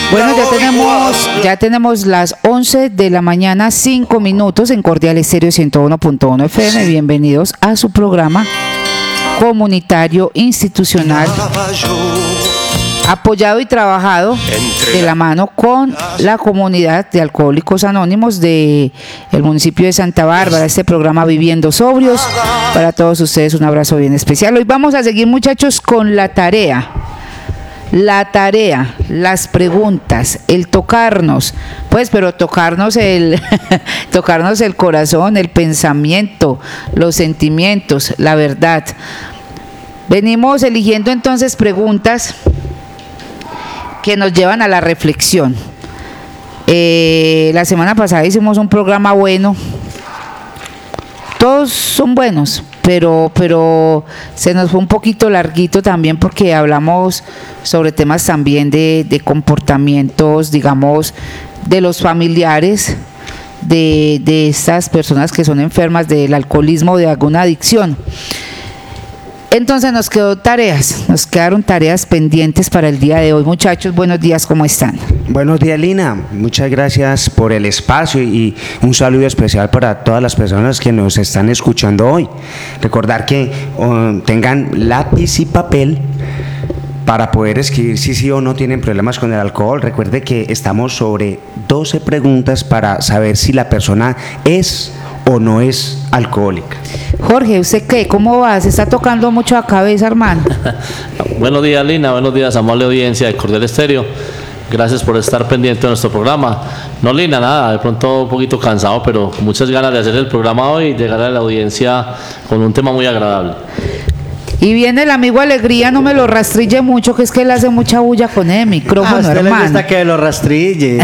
Bueno, ya tenemos las 11 de la mañana, 5 minutos en Cordial Estéreo 101.1 FM. Bienvenidos a su programa comunitario institucional, apoyado y trabajado de la mano con la comunidad de Alcohólicos Anónimos del municipio de Santa Bárbara. Este programa Viviendo Sobrios, para todos ustedes un abrazo bien especial. Hoy vamos a seguir, muchachos, con la tarea, las preguntas, el tocarnos, pues, pero tocarnos el corazón, el pensamiento, los sentimientos, la verdad. Venimos eligiendo entonces preguntas que nos llevan a la reflexión. La semana pasada hicimos un programa bueno. Todos son buenos, pero se nos fue un poquito larguito también porque hablamos sobre temas también de comportamientos, digamos, de los familiares de estas personas que son enfermas del alcoholismo o de alguna adicción. Entonces nos quedaron tareas pendientes para el día de hoy. Muchachos, buenos días, ¿cómo están? Buenos días, Lina. Muchas gracias por el espacio y un saludo especial para todas las personas que nos están escuchando hoy. Recordar que tengan lápiz y papel para poder escribir si sí o no tienen problemas con el alcohol. Recuerde que estamos sobre 12 preguntas para saber si la persona es o no es alcohólica. Jorge, ¿usted qué? ¿Cómo va? ¿Se está tocando mucho la cabeza, hermano? Buenos días, Lina. Buenos días, amable audiencia de Cordial Estéreo. Gracias por estar pendiente de nuestro programa. No, Lina, nada, de pronto un poquito cansado, pero con muchas ganas de hacer el programa hoy y llegar a la audiencia con un tema muy agradable. Y viene el amigo Alegría, no me lo rastrille mucho, que es que él hace mucha bulla con el micrófono, a usted hermano. le gusta que lo rastrille.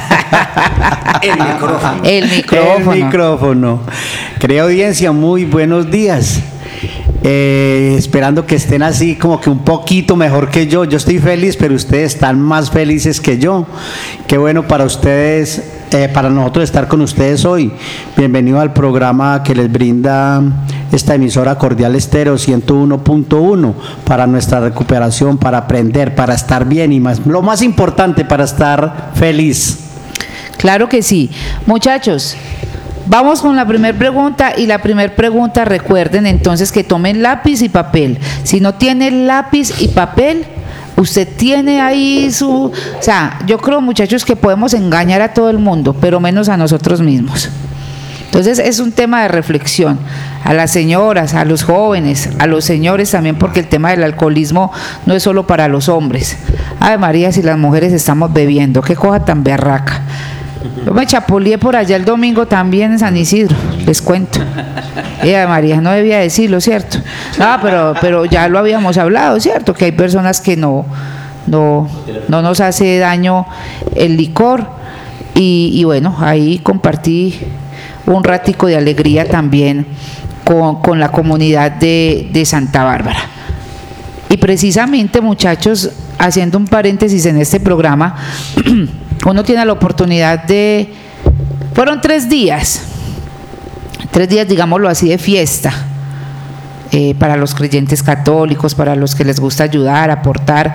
El micrófono. Querida audiencia, muy buenos días. Esperando que estén así como que un poquito mejor que yo. Yo estoy feliz, pero ustedes están más felices que yo. Qué bueno para ustedes, para nosotros estar con ustedes hoy. Bienvenido al programa que les brinda esta emisora Cordial Estéreo 101.1 para nuestra recuperación, para aprender, para estar bien y lo más importante, para estar feliz. Claro que sí. Muchachos, vamos con la primera pregunta, y la primera pregunta, recuerden entonces que tomen lápiz y papel. Si no tienen lápiz y papel, usted tiene ahí o sea, yo creo, muchachos, que podemos engañar a todo el mundo, pero menos a nosotros mismos. Entonces es un tema de reflexión a las señoras, a los jóvenes, a los señores también, porque el tema del alcoholismo no es solo para los hombres. Ay, María, si las mujeres estamos bebiendo, qué cosa tan berraca. Yo me chapulié por allá el domingo también en San Isidro, les cuento. Ay, María, no debía decirlo, ¿cierto? No, pero ya lo habíamos hablado, ¿cierto? Que hay personas que no nos hace daño el licor. Y bueno, ahí compartí un ratico de alegría también con la comunidad de Santa Bárbara. Y precisamente, muchachos, haciendo un paréntesis en este programa, uno tiene la oportunidad fueron 3 días, digámoslo así, de fiesta, para los creyentes católicos, para los que les gusta ayudar, aportar,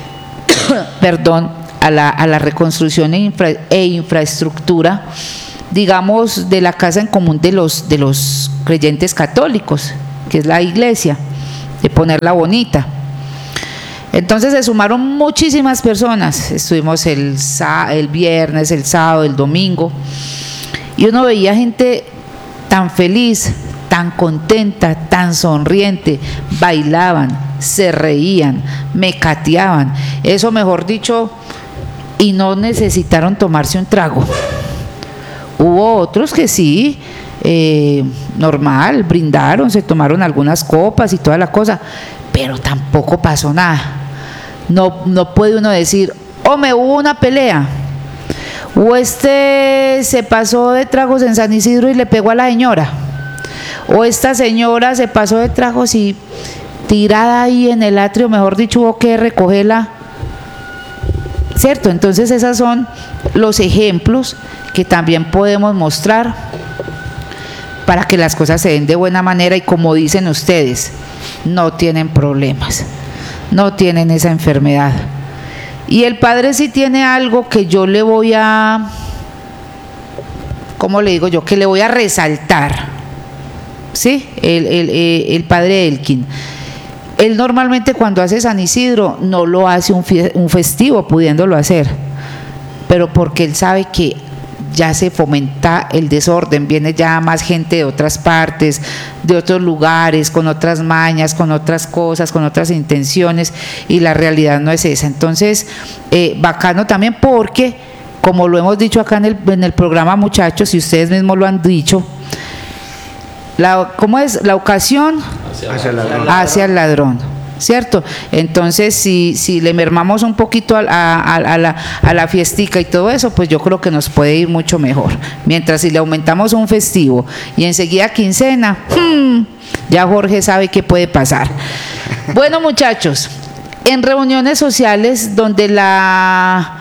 a la reconstrucción e infraestructura, digamos, de la casa en común de los creyentes católicos, que es la iglesia, de ponerla bonita. Entonces se sumaron muchísimas personas. Estuvimos el viernes, el sábado, el domingo, y uno veía gente tan feliz, tan contenta, tan sonriente. Bailaban, se reían, mecateaban, eso, mejor dicho, y no necesitaron tomarse un trago. Hubo otros que sí, normal, brindaron, se tomaron algunas copas y toda la cosa, pero tampoco pasó nada. No puede uno decir, me hubo una pelea, o se pasó de tragos en San Isidro y le pegó a la señora, o esta señora se pasó de tragos y tirada ahí en el atrio, mejor dicho, hubo que recogerla, ¿cierto? Entonces esos son los ejemplos que también podemos mostrar para que las cosas se den de buena manera, y como dicen ustedes, no tienen problemas, no tienen esa enfermedad. Y el padre sí tiene algo que yo le voy a, ¿cómo le digo yo? Que le voy a resaltar, ¿sí? El padre Elkin. Él normalmente cuando hace San Isidro no lo hace un festivo, pudiéndolo hacer, pero porque él sabe que ya se fomenta el desorden, viene ya más gente de otras partes, de otros lugares, con otras mañas, con otras cosas, con otras intenciones, y la realidad no es esa. Entonces, bacano también porque, como lo hemos dicho acá en el programa, muchachos, y ustedes mismos lo han dicho, ¿cómo es? La ocasión hacia el ladrón, ¿cierto? Entonces, si le mermamos un poquito a la fiestica y todo eso, pues yo creo que nos puede ir mucho mejor. Mientras si le aumentamos un festivo y enseguida quincena, ya Jorge sabe qué puede pasar. Bueno, muchachos, en reuniones sociales donde la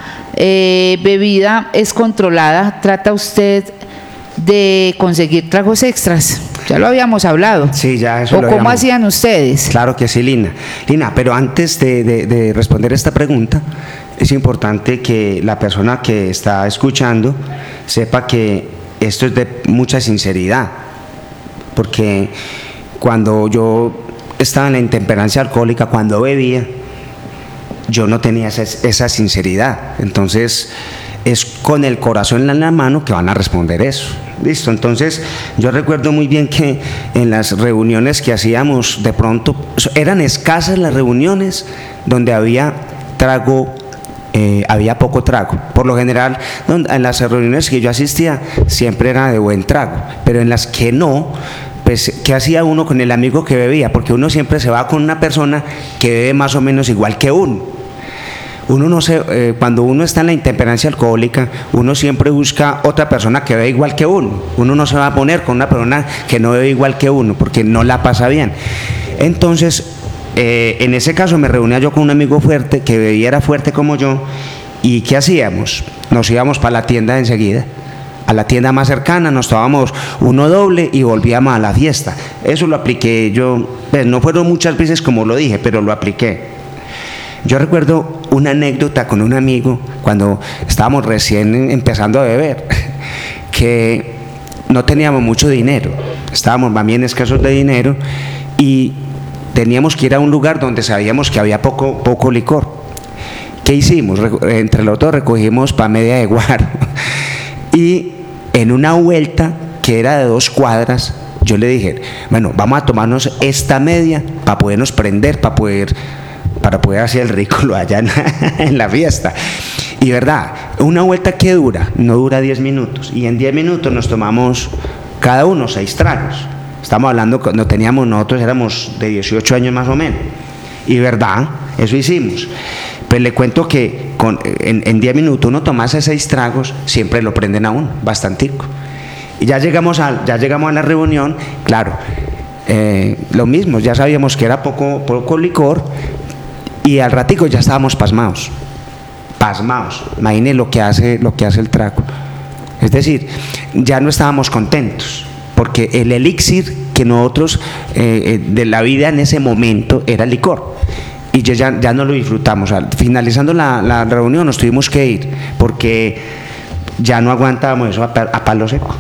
bebida es controlada, ¿trata usted de conseguir tragos extras? Ya lo habíamos hablado. Sí, ya eso ¿O lo cómo habíamos... hacían ustedes? Claro que sí, Lina. Lina, pero antes de responder esta pregunta, es importante que la persona que está escuchando sepa que esto es de mucha sinceridad, porque cuando yo estaba en la intemperancia alcohólica, cuando bebía, yo no tenía esa sinceridad. Entonces, es con el corazón en la mano que van a responder eso. Listo, entonces yo recuerdo muy bien que en las reuniones que hacíamos, de pronto, eran escasas las reuniones donde había trago, había poco trago. Por lo general, en las reuniones que yo asistía, siempre era de buen trago, pero en las que no, pues, ¿qué hacía uno con el amigo que bebía? Porque uno siempre se va con una persona que bebe más o menos igual que uno. Uno no se, cuando uno está en la intemperancia alcohólica, uno siempre busca otra persona que bebe igual que uno. Uno no se va a poner con una persona que no bebe igual que uno, porque no la pasa bien. Entonces, en ese caso me reunía yo con un amigo fuerte, que bebía, era fuerte como yo, y ¿qué hacíamos? Nos íbamos para la tienda enseguida, a la tienda más cercana, nos tomábamos uno doble y volvíamos a la fiesta. Eso lo apliqué yo, pues, no fueron muchas veces como lo dije, pero lo apliqué. Yo recuerdo una anécdota con un amigo cuando estábamos recién empezando a beber, que no teníamos mucho dinero, estábamos más bien escasos de dinero y teníamos que ir a un lugar donde sabíamos que había poco licor. ¿Qué hicimos? Entre los dos recogimos para media de guaro y en una vuelta que era de 2 cuadras, yo le dije, bueno, vamos a tomarnos esta media para podernos prender, para poder hacer el ridículo allá en la fiesta. Y verdad, una vuelta que dura, no dura 10 minutos, y en 10 minutos nos tomamos cada uno 6 tragos. Estamos hablando, no teníamos, nosotros éramos de 18 años más o menos, y verdad, eso hicimos. Pues le cuento que en 10 minutos uno tomase 6 tragos, siempre lo prenden a uno, bastantico. Y ya llegamos a la reunión, claro, lo mismo, ya sabíamos que era poco licor, y al ratico ya estábamos pasmados. Imaginen lo que hace el trago. Es decir, ya no estábamos contentos, porque el elixir que nosotros de la vida en ese momento era el licor, y ya no lo disfrutamos. Finalizando la reunión nos tuvimos que ir, porque ya no aguantábamos eso a palo seco.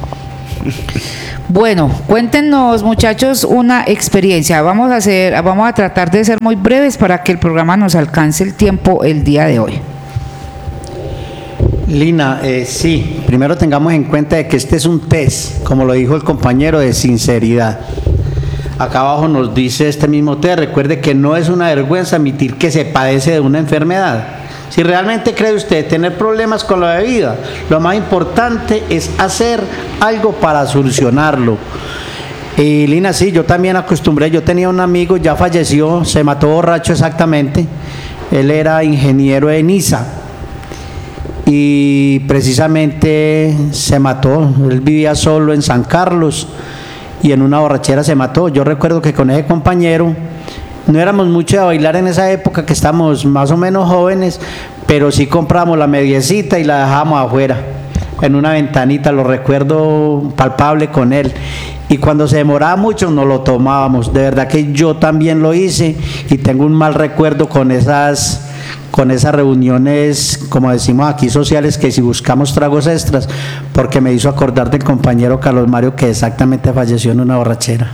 Bueno, cuéntenos, muchachos, una experiencia. Vamos a tratar de ser muy breves para que el programa nos alcance el tiempo el día de hoy. Lina, sí, primero tengamos en cuenta de que este es un test, como lo dijo el compañero, de sinceridad. Acá abajo nos dice este mismo test, recuerde que no es una vergüenza admitir que se padece de una enfermedad. Si realmente cree usted tener problemas con la bebida, lo más importante es hacer algo para solucionarlo. Y Lina, sí, yo también acostumbré, yo tenía un amigo, ya falleció, se mató borracho exactamente, él era ingeniero de NISA y precisamente se mató, él vivía solo en San Carlos y en una borrachera se mató. Yo recuerdo que con ese compañero no éramos mucho de bailar en esa época, que estamos más o menos jóvenes, pero sí compramos la mediecita y la dejamos afuera, en una ventanita, lo recuerdo palpable con él. Y cuando se demoraba mucho nos lo tomábamos. De verdad que yo también lo hice y tengo un mal recuerdo con con esas reuniones, como decimos aquí, sociales, que si buscamos tragos extras, porque me hizo acordar del compañero Carlos Mario que exactamente falleció en una borrachera.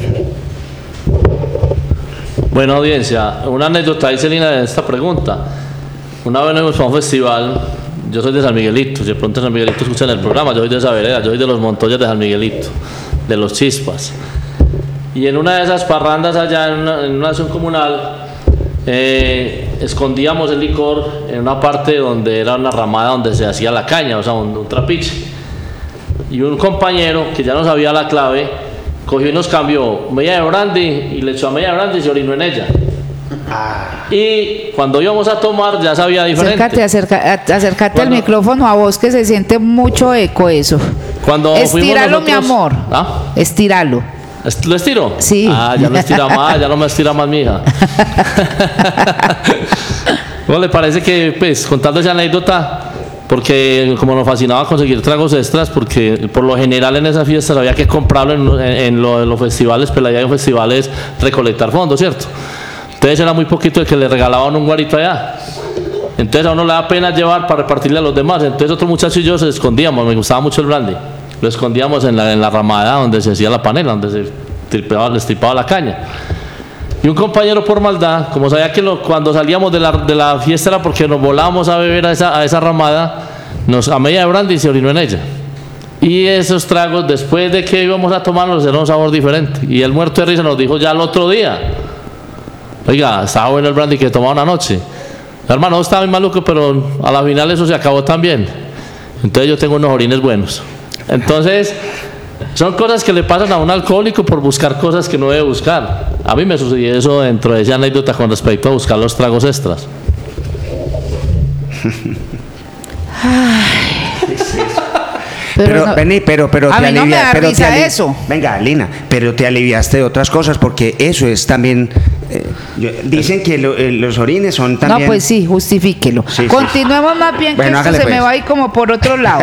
Bueno, audiencia, una anécdota, dice Lina, de esta pregunta. Una vez nos fuimos a un festival, yo soy de San Miguelito, si de pronto en San Miguelito escuchan el programa, yo soy de esa vereda, yo soy de los Montoyas de San Miguelito, de los Chispas. Y en una de esas parrandas allá, en una acción comunal, escondíamos el licor en una parte donde era una ramada donde se hacía la caña, o sea, un trapiche. Y un compañero que ya no sabía la clave, cogió y nos cambió media de brandy y le echó a media de brandy y se orinó en ella. Y cuando íbamos a tomar ya sabía diferente. Acércate al micrófono a vos, que se siente mucho eco eso. Cuando Estíralo, nosotros, mi amor. ¿Ah? Estíralo. ¿Lo estiro? Sí. Ah, ya lo estira más, ya no me estira más mi hija. ¿Cómo le parece que, pues, contando esa anécdota, porque como nos fascinaba conseguir tragos extras, porque por lo general en esas fiestas había que comprarlo en los festivales, pero allá en festivales recolectar fondos, ¿cierto? Entonces era muy poquito el que le regalaban un guarito allá. Entonces a uno le da pena llevar para repartirle a los demás. Entonces otro muchacho y yo se escondíamos, me gustaba mucho el brandy. Lo escondíamos en la ramada donde se hacía la panela, donde se estripaba la caña. Y un compañero por maldad, como sabía que cuando salíamos de la fiesta era porque nos volábamos a beber a esa ramada, a media de brandy se orinó en ella. Y esos tragos, después de que íbamos a tomarlos, era un sabor diferente. Y el muerto de risa nos dijo ya el otro día: oiga, estaba bueno el brandy que tomaba una noche. Hermano, estaba muy maluco, pero a la final eso se acabó también. Entonces yo tengo unos orines buenos. Entonces, son cosas que le pasan a un alcohólico por buscar cosas que no debe buscar. A mí me sucedió eso dentro de esa anécdota con respecto a buscar los tragos extras. Pero no, vení, pero a te mí no me alivia, da pero risa eso. Venga, Lina, pero te aliviaste de otras cosas, porque eso es también. Dicen que los orines son también. No, pues sí, justifíquelo. Sí, sí. Continuemos más bien, Bueno, que esto hágale, se pues. me va a ir como por otro lado.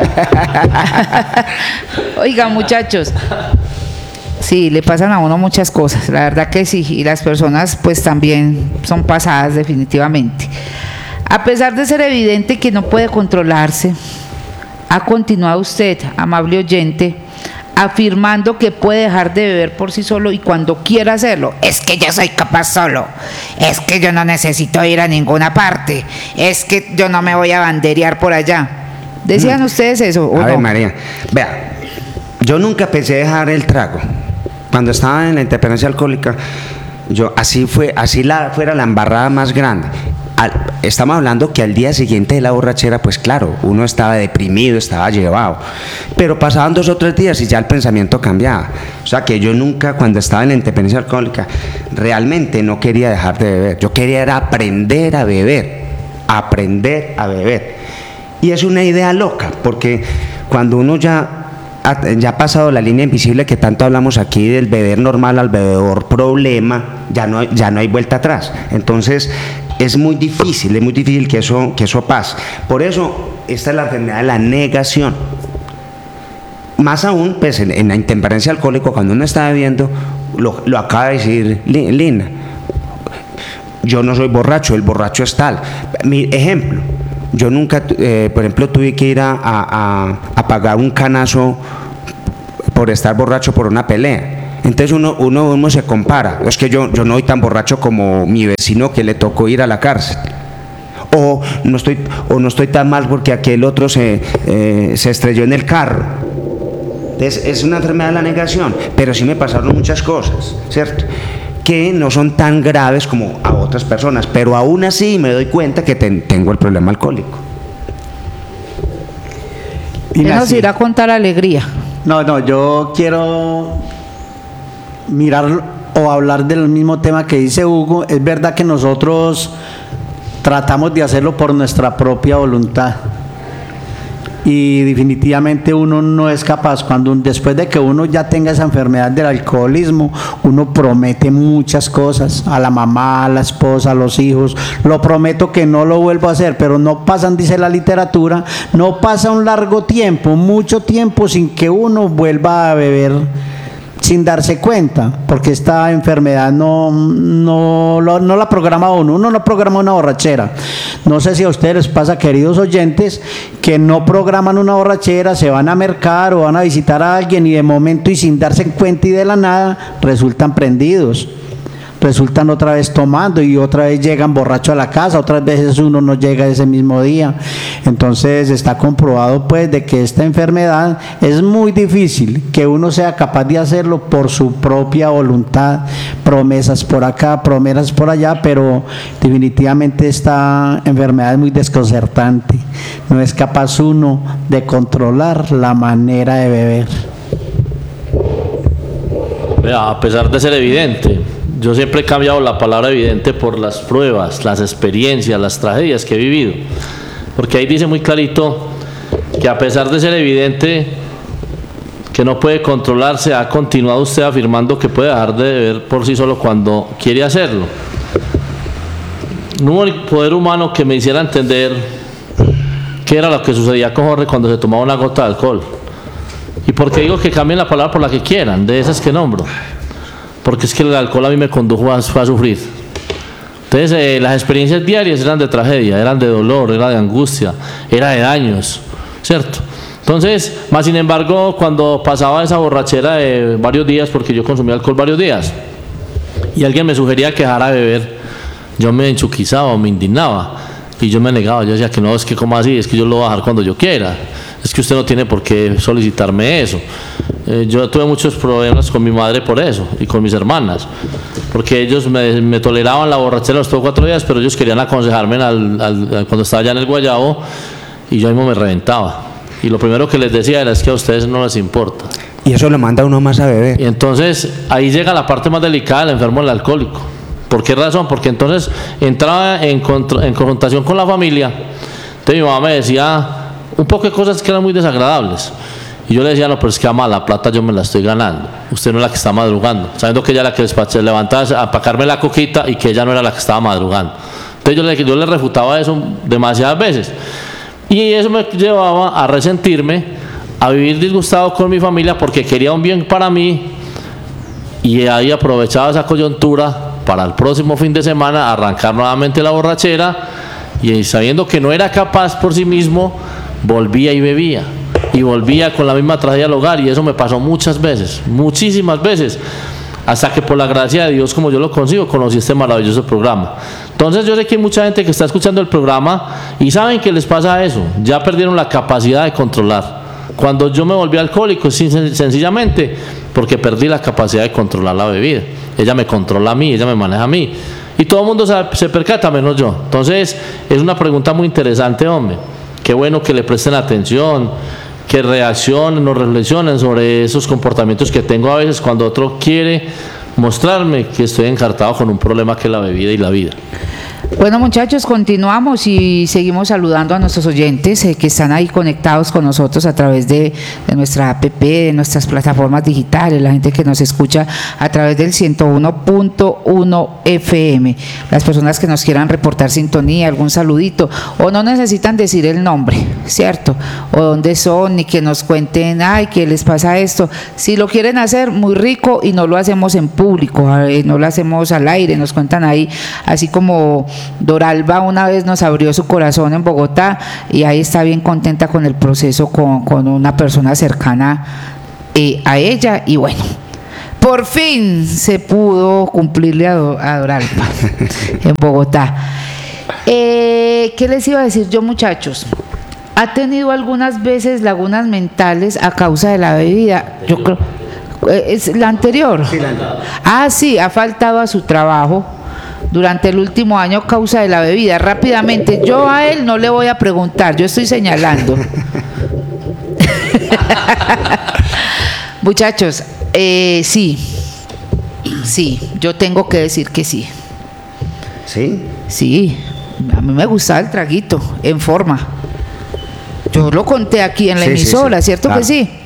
Oigan, muchachos, sí, le pasan a uno muchas cosas, la verdad que sí, y las personas pues también son pasadas definitivamente. A pesar de ser evidente que no puede controlarse, ha continuado usted, amable oyente, afirmando que puede dejar de beber por sí solo y cuando quiera hacerlo. Es que yo soy capaz solo, es que yo no necesito ir a ninguna parte, es que yo no me voy a banderear por allá. ¿Decían ustedes eso o A ver, no? María, vea, yo nunca pensé dejar el trago. Cuando estaba en la independencia alcohólica, fuera la embarrada más grande. Estamos hablando que al día siguiente de la borrachera, pues claro, uno estaba deprimido, estaba llevado, pero pasaban 2 o 3 días y ya el pensamiento cambiaba. O sea que yo nunca, cuando estaba en la independencia alcohólica, realmente no quería dejar de beber. Yo quería era aprender a beber. Y es una idea loca, porque cuando uno ya ha pasado la línea invisible que tanto hablamos aquí, del beber normal al bebedor problema, ya no hay vuelta atrás. Entonces es muy difícil que eso pase. Por eso esta es la enfermedad de la negación. Más aún, pues en la intemperancia alcohólica, cuando uno está bebiendo, lo acaba de decir Lina, yo no soy borracho, el borracho es tal. Mi ejemplo, yo nunca, por ejemplo, tuve que ir a pagar un canazo por estar borracho por una pelea. Entonces uno se compara. Es que yo no soy tan borracho como mi vecino que le tocó ir a la cárcel. O no estoy tan mal porque aquel otro se estrelló en el carro. Entonces es una enfermedad de la negación. Pero sí me pasaron muchas cosas, ¿cierto?, que no son tan graves como a otras personas. Pero aún así me doy cuenta que tengo el problema alcohólico. Él nos irá a contar alegría. No, yo quiero mirar o hablar del mismo tema que dice Hugo. Es verdad que nosotros tratamos de hacerlo por nuestra propia voluntad y definitivamente uno no es capaz. Después de que uno ya tenga esa enfermedad del alcoholismo, uno promete muchas cosas a la mamá, a la esposa, a los hijos. Lo prometo que no lo vuelvo a hacer, pero no pasan, dice la literatura, no pasa un largo tiempo, mucho tiempo sin que uno vuelva a beber sin darse cuenta, porque esta enfermedad no la programa uno no programa una borrachera. No sé si a ustedes les pasa, queridos oyentes, que no programan una borrachera, se van a mercar o van a visitar a alguien y de momento y sin darse cuenta y de la nada resultan prendidos. Resultan otra vez tomando y otra vez llegan borrachos a la casa, otras veces uno no llega ese mismo día. Entonces está comprobado pues de que esta enfermedad es muy difícil que uno sea capaz de hacerlo por su propia voluntad, promesas por acá, promesas por allá, pero definitivamente esta enfermedad es muy desconcertante. No es capaz uno de controlar la manera de beber. A pesar de ser evidente, yo siempre he cambiado la palabra evidente por las pruebas, las experiencias, las tragedias que he vivido. Porque ahí dice muy clarito que a pesar de ser evidente que no puede controlarse, ha continuado usted afirmando que puede dejar de beber por sí solo cuando quiere hacerlo. No hubo poder humano que me hiciera entender qué era lo que sucedía con Jorge cuando se tomaba una gota de alcohol. ¿Y por qué digo que cambien la palabra por la que quieran, de esas que nombro? Porque es que el alcohol a mí me condujo a sufrir. Entonces las experiencias diarias eran de tragedia, eran de dolor, era de angustia, era de daños, ¿cierto? Entonces, más sin embargo, cuando pasaba esa borrachera de varios días, porque yo consumía alcohol varios días, y alguien me sugería que dejara de beber, yo me enchuquizaba o me indignaba, y yo me negaba, yo decía que no, es que como así, es que yo lo voy a dejar cuando yo quiera, es que usted no tiene por qué solicitarme eso. Yo tuve muchos problemas con mi madre por eso y con mis hermanas, porque ellos me toleraban la borrachera los 4 días, pero ellos querían aconsejarme cuando estaba allá en el Guayabo y yo mismo me reventaba. Y lo primero que les decía era es que a ustedes no les importa. Y eso lo manda uno más a beber. Y entonces ahí llega la parte más delicada del enfermo, el alcohólico. ¿Por qué razón? Porque entonces entraba en confrontación con la familia. Entonces mi mamá me decía un poco de cosas que eran muy desagradables. Y yo le decía, no, pero es que ama, la plata yo me la estoy ganando. Usted no es la que está madrugando. Sabiendo que ella era la que se levantaba a pagarme la coquita y que ella no era la que estaba madrugando. Entonces yo le refutaba eso demasiadas veces. Y eso me llevaba a resentirme, a vivir disgustado con mi familia porque quería un bien para mí. Y ahí aprovechaba esa coyuntura para el próximo fin de semana arrancar nuevamente la borrachera. Y sabiendo que no era capaz por sí mismo, volvía y bebía. Y volvía con la misma tragedia al hogar, y eso me pasó muchas veces, muchísimas veces, hasta que por la gracia de Dios, como yo lo consigo, conocí este maravilloso programa. Entonces yo sé que hay mucha gente que está escuchando el programa y saben que les pasa eso, ya perdieron la capacidad de controlar. Cuando yo me volví alcohólico, sencillamente porque perdí la capacidad de controlar la bebida. Ella me controla a mí, ella me maneja a mí, y todo el mundo se percata menos yo. Entonces es una pregunta muy interesante, hombre. Qué bueno que le presten atención, que reaccionen o reflexionen sobre esos comportamientos que tengo a veces cuando otro quiere mostrarme que estoy encartado con un problema que es la bebida y la vida. Bueno, muchachos, continuamos y seguimos saludando a nuestros oyentes que están ahí conectados con nosotros a través de nuestra app, de nuestras plataformas digitales, la gente que nos escucha a través del 101.1 FM, las personas que nos quieran reportar sintonía, algún saludito, o no necesitan decir el nombre, ¿cierto? O dónde son, ni que nos cuenten, ay, ¿qué les pasa esto? Si lo quieren hacer, muy rico, y no lo hacemos en público, no lo hacemos al aire, nos cuentan ahí, así como Doralba una vez nos abrió su corazón en Bogotá y ahí está bien contenta con el proceso con una persona cercana a ella, y bueno, por fin se pudo cumplirle a Doralba en Bogotá. ¿Qué les iba a decir yo, muchachos? ¿Ha tenido algunas veces lagunas mentales a causa de la bebida? Yo creo es la anterior. Sí, la anterior. Ah, sí, ha faltado a su trabajo durante el último año a causa de la bebida. Rápidamente, yo a él no le voy a preguntar, yo estoy señalando. Muchachos, sí, yo tengo que decir que sí. ¿Sí? Sí, a mí me gustaba el traguito, en forma. Yo lo conté aquí en la emisora, sí, ¿cierto? Claro. Que sí.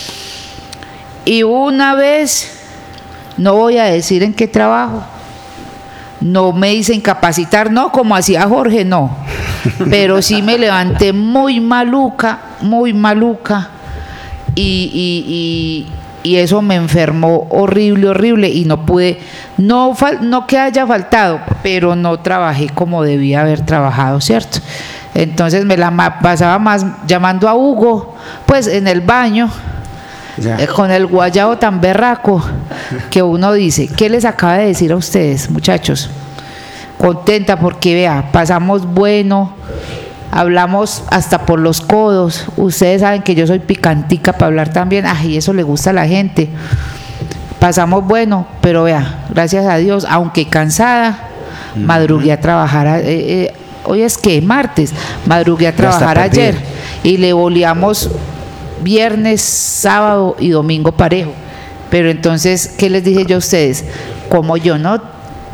Y una vez, no voy a decir en qué trabajo, no me hice incapacitar, no, como hacía Jorge, no. Pero sí me levanté muy maluca, y y eso me enfermó horrible, horrible, y no pude, no que haya faltado, pero no trabajé como debía haber trabajado, ¿cierto? Entonces me la pasaba más llamando a Hugo, pues en el baño, con el guayabo tan berraco, que uno dice, ¿qué les acaba de decir a ustedes, muchachos? Contenta porque vea, pasamos bueno, hablamos hasta por los codos, ustedes saben que yo soy picantica para hablar también, ay, eso le gusta a la gente, pasamos bueno, pero vea, gracias a Dios, aunque cansada, madrugué a trabajar, hoy es que martes, madrugué a trabajar ayer y le boleamos viernes, sábado y domingo parejo, pero entonces, ¿qué les dije yo a ustedes? Como yo no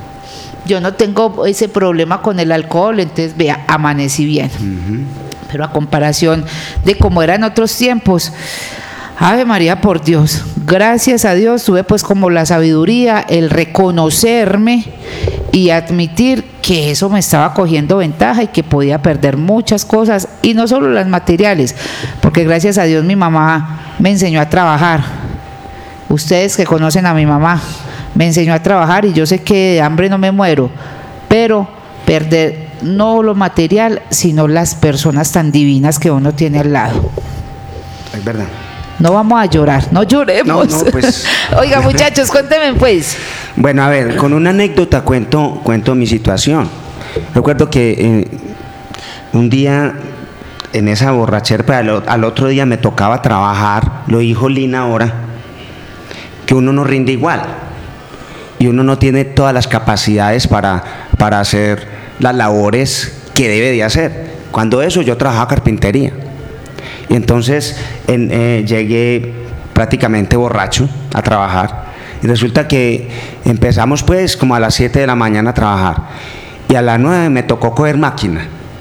tengo ese problema con el alcohol, entonces vea, amanecí bien. Pero a comparación de cómo era en otros tiempos, Ave María, por Dios, gracias a Dios tuve pues como la sabiduría, el reconocerme y admitir que eso me estaba cogiendo ventaja y que podía perder muchas cosas, y no solo las materiales, porque gracias a Dios mi mamá me enseñó a trabajar. Ustedes que conocen a mi mamá, me enseñó a trabajar y yo sé que de hambre no me muero, pero perder no lo material, sino las personas tan divinas que uno tiene al lado. Es verdad. No vamos a llorar, no lloremos. No, pues. Oiga, muchachos, cuéntenme pues. Bueno, a ver, con una anécdota cuento mi situación. Recuerdo que un día en esa borrachera, pero al otro día me tocaba trabajar, lo dijo Lina ahora, que uno no rinde igual y uno no tiene todas las capacidades para hacer las labores que debe de hacer. Cuando eso yo trabajaba carpintería y entonces llegué prácticamente borracho a trabajar y resulta que empezamos pues como a las 7 de la mañana a trabajar y a las 9 me tocó coger máquina.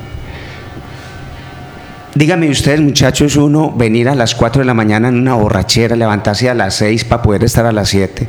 Díganme ustedes, muchachos, uno venir a las 4 de la mañana en una borrachera, levantarse a las 6 para poder estar a las 7.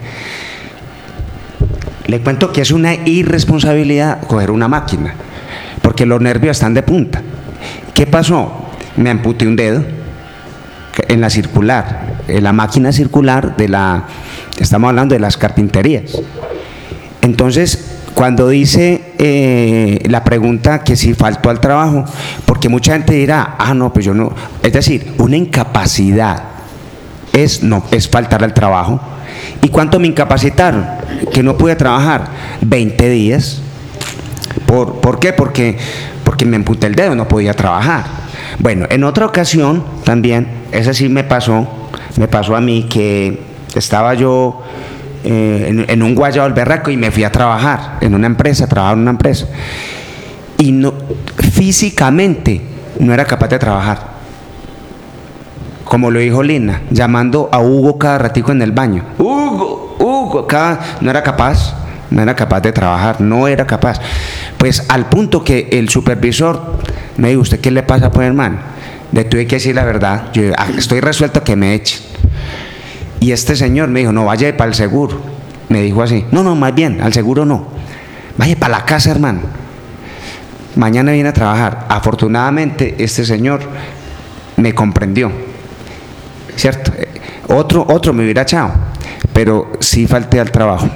Le cuento que es una irresponsabilidad coger una máquina, porque los nervios están de punta. ¿Qué pasó? Me amputé un dedo en la circular, en la máquina circular estamos hablando de las carpinterías. Entonces, cuando dice la pregunta que si faltó al trabajo, porque mucha gente dirá, no, pues yo no, es decir, una incapacidad es faltar al trabajo. ¿Y cuánto me incapacitaron? Que no pude trabajar 20 días. ¿Por qué? Porque me amputé el dedo, no podía trabajar. Bueno, en otra ocasión también, esa sí me pasó a mí, que estaba yo en un guayabo al berraco y me fui a trabajar en una empresa, y no, físicamente no era capaz de trabajar. Como lo dijo Lina, llamando a Hugo cada ratico en el baño. Hugo, no era capaz de trabajar, no era capaz. Pues al punto que el supervisor me dijo, ¿usted qué le pasa, pues, hermano? Le tuve que decir la verdad, yo estoy resuelto a que me echen. Y este señor me dijo, no, vaya para el seguro. Me dijo así, no, más bien, al seguro no. Vaya para la casa, hermano. Mañana viene a trabajar. Afortunadamente, este señor me comprendió, ¿cierto? Otro me hubiera echado, pero sí falté al trabajo.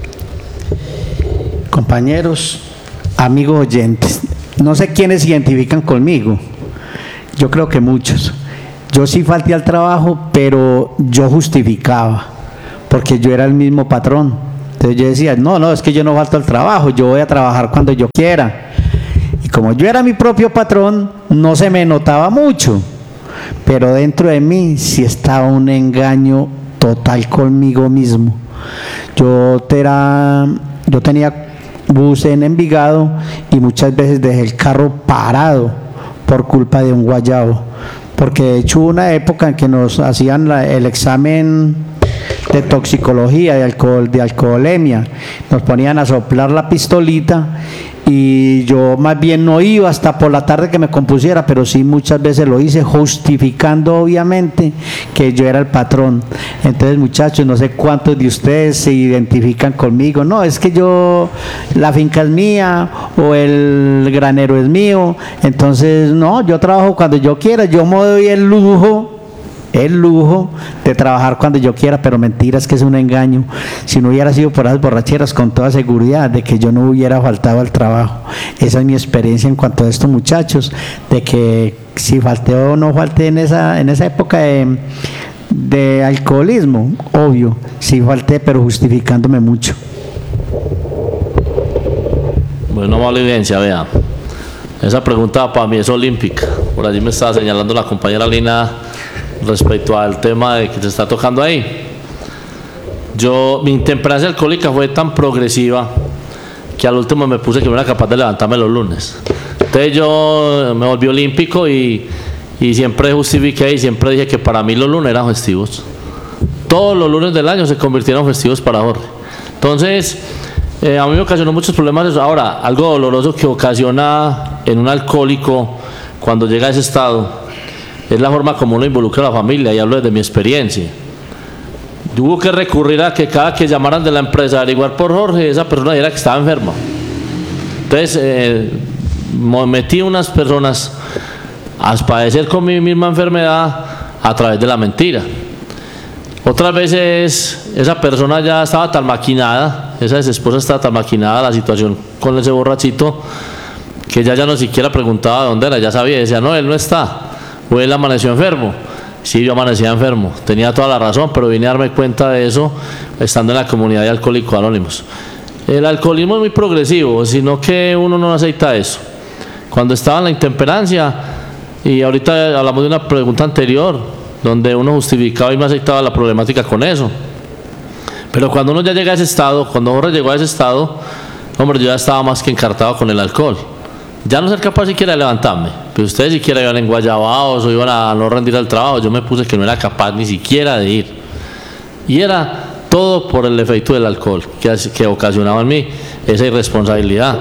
Compañeros, amigos oyentes, no sé quiénes se identifican conmigo, yo creo que muchos. Yo sí falté al trabajo, pero yo justificaba, porque yo era el mismo patrón. Entonces yo decía, no, es que yo no falto al trabajo, yo voy a trabajar cuando yo quiera. Y como yo era mi propio patrón, no se me notaba mucho, pero dentro de mí sí estaba un engaño total conmigo mismo. Yo tenía bus en Envigado y muchas veces dejé el carro parado por culpa de un guayabo, porque de hecho hubo una época en que nos hacían el examen de toxicología, de alcoholemia, nos ponían a soplar la pistolita y yo más bien no iba hasta por la tarde que me compusiera, pero sí muchas veces lo hice, justificando obviamente que yo era el patrón. Entonces, muchachos, no sé cuántos de ustedes se identifican conmigo. No, es que la finca es mía o el granero es mío, entonces no, yo trabajo cuando yo quiera, yo me doy el lujo el lujo de trabajar cuando yo quiera, pero mentiras, que es un engaño. Si no hubiera sido por esas borracheras, con toda seguridad de que yo no hubiera faltado al trabajo. Esa es mi experiencia en cuanto a esto, muchachos, de que si falté o no falté en esa época de alcoholismo, obvio, sí falté, pero justificándome mucho. Bueno, mala evidencia, vea. Esa pregunta para mí es olímpica. Por allí me estaba señalando la compañera Lina respecto al tema de que se está tocando ahí. Mi intemperancia alcohólica fue tan progresiva que al último me puse que no era capaz de levantarme los lunes. Entonces yo me volví olímpico y siempre justifiqué y siempre dije que para mí los lunes eran festivos. Todos los lunes del año se convirtieron en festivos para Jorge. Entonces, a mí me ocasionó muchos problemas eso. Ahora, algo doloroso que ocasiona en un alcohólico cuando llega a ese estado es la forma como uno involucra a la familia, y hablo desde mi experiencia. Tuvo que recurrir a que cada que llamaran de la empresa a averiguar por Jorge, esa persona dijera que estaba enferma. Entonces, metí unas personas a padecer con mi misma enfermedad a través de la mentira. Otras veces esa persona ya estaba tan maquinada, esa esposa estaba tan maquinada la situación con ese borrachito, que ya no siquiera preguntaba dónde era, ya sabía, decía, no, él no está, o él amaneció enfermo. Sí, yo amanecía enfermo, tenía toda la razón, pero vine a darme cuenta de eso estando en la comunidad de Alcohólicos Anónimos. El alcoholismo es muy progresivo, sino que uno no acepta eso. Cuando estaba en la intemperancia, y ahorita hablamos de una pregunta anterior, donde uno justificaba y no aceptaba la problemática con eso. Pero cuando uno ya llega a ese estado, cuando Jorge llegó a ese estado, hombre, yo ya estaba más que encartado con el alcohol. Ya no ser capaz siquiera de levantarme. Pero ustedes siquiera iban en guayabados o iban a no rendir al trabajo. Yo me puse que no era capaz ni siquiera de ir. Y era todo por el efecto del alcohol que ocasionaba en mí esa irresponsabilidad.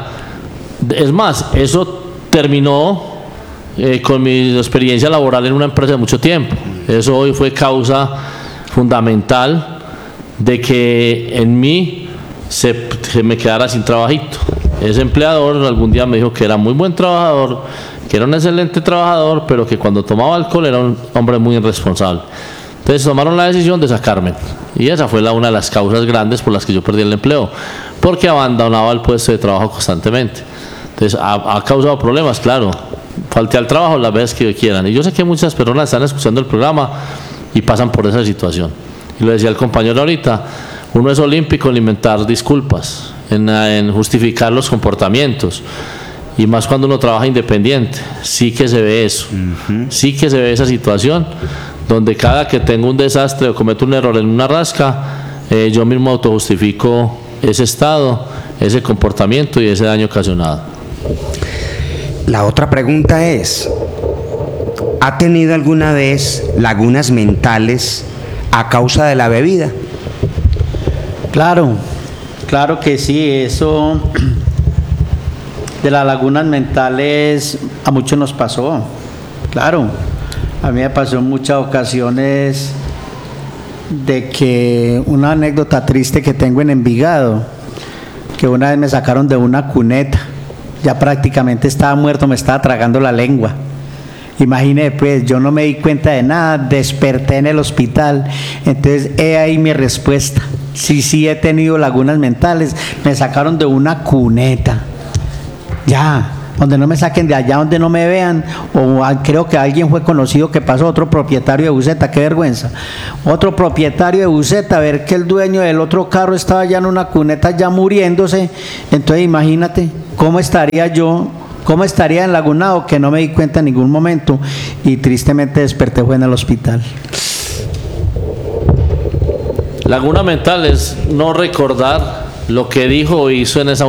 Es más, eso terminó con mi experiencia laboral en una empresa de mucho tiempo. Eso hoy fue causa fundamental de que en mí se me quedara sin trabajito. Ese empleador algún día me dijo que era muy buen trabajador, que era un excelente trabajador, pero que cuando tomaba alcohol era un hombre muy irresponsable. Entonces tomaron la decisión de sacarme, y esa fue una de las causas grandes por las que yo perdí el empleo, porque abandonaba el puesto de trabajo constantemente. Entonces ha causado problemas, claro. Falté al trabajo las veces que quieran, y yo sé que muchas personas están escuchando el programa y pasan por esa situación. Y lo decía el compañero ahorita, uno es olímpico en inventar disculpas, en justificar los comportamientos, y más cuando uno trabaja independiente. Sí que se ve eso, sí que se ve esa situación donde cada que tengo un desastre o cometo un error en una rasca, yo mismo autojustifico ese estado, ese comportamiento y ese daño ocasionado. La otra pregunta es, ¿ha tenido alguna vez lagunas mentales a causa de la bebida? Claro, claro que sí, eso de las lagunas mentales a muchos nos pasó, claro. A mí me pasó en muchas ocasiones de que una anécdota triste que tengo en Envigado, que una vez me sacaron de una cuneta, ya prácticamente estaba muerto, me estaba tragando la lengua. Imagínate, pues, yo no me di cuenta de nada, desperté en el hospital. Entonces, he ahí mi respuesta. Sí he tenido lagunas mentales. Me sacaron de una cuneta. Ya, donde no me saquen de allá, donde no me vean. O creo que alguien fue conocido que pasó, otro propietario de buseta, qué vergüenza. Otro propietario de buseta, a ver que el dueño del otro carro estaba ya en una cuneta, ya muriéndose. Entonces, imagínate, ¿cómo estaría yo? ¿Cómo estaría enlagunado? Que no me di cuenta en ningún momento, y tristemente desperté fue en el hospital. Laguna mental es no recordar lo que dijo o hizo en esa